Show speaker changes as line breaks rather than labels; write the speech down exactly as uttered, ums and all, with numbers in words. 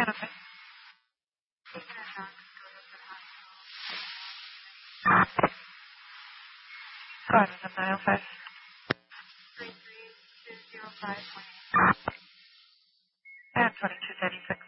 Benefit. Card is a nine oh five. three three two zero five and twenty-two thirty-six.